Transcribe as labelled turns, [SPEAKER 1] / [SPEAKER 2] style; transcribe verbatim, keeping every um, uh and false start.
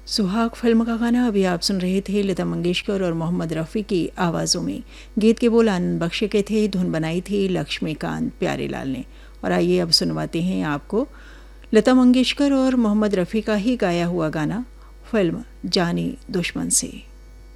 [SPEAKER 1] सुहाग फिल्म का गाना अभी आप सुन रहे थे लता मंगेशकर और मोहम्मद रफ़ी की आवाज़ों में। गीत के बोल आनंद बख्श के थे, धुन बनाई थी लक्ष्मीकांत प्यारेलाल ने। और आइए अब सुनवाते हैं आपको लता मंगेशकर और मोहम्मद रफ़ी का ही गाया हुआ गाना, फिल्म जाने दुश्मन से।